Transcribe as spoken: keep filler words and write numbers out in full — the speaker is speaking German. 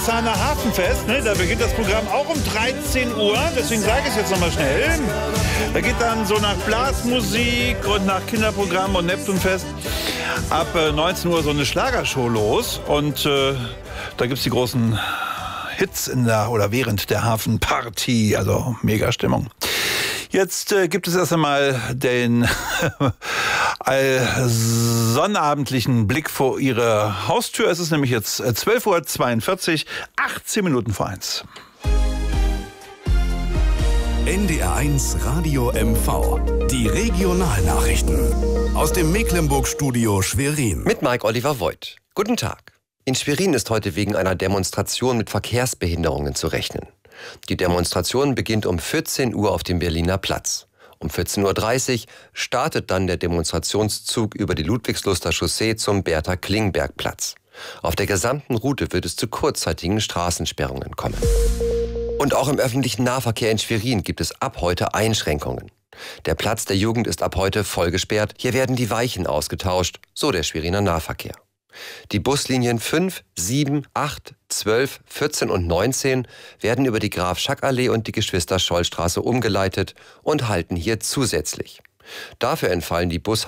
Zahner Hafenfest, ne? Da beginnt das Programm auch um dreizehn Uhr, deswegen sage ich es jetzt nochmal schnell. Da geht dann so nach Blasmusik und nach Kinderprogramm und Neptunfest ab äh, neunzehn Uhr so eine Schlagershow los. Und äh, da gibt es die großen Hits in der oder während der Hafenparty, also mega Stimmung. Jetzt äh, gibt es erst einmal den sonnabendlichen Blick vor Ihre Haustür. Es ist nämlich jetzt zwölf Uhr zweiundvierzig, achtzehn Minuten vor eins. N D R eins Radio M V. Die Regionalnachrichten. Aus dem Mecklenburg-Studio Schwerin. Mit Mike Oliver Voigt. Guten Tag. In Schwerin ist heute wegen einer Demonstration mit Verkehrsbehinderungen zu rechnen. Die Demonstration beginnt um vierzehn Uhr auf dem Berliner Platz. Um vierzehn Uhr dreißig startet dann der Demonstrationszug über die Ludwigsluster Chaussee zum Bertha-Klingberg-Platz. Auf der gesamten Route wird es zu kurzzeitigen Straßensperrungen kommen. Und auch im öffentlichen Nahverkehr in Schwerin gibt es ab heute Einschränkungen. Der Platz der Jugend ist ab heute voll gesperrt. Hier werden die Weichen ausgetauscht, so der Schweriner Nahverkehr. Die Buslinien fünf, sieben, acht, zwölf, vierzehn und neunzehn werden über die Graf-Schack-Allee und die Geschwister-Scholl-Straße umgeleitet und halten hier zusätzlich. Dafür entfallen die Bus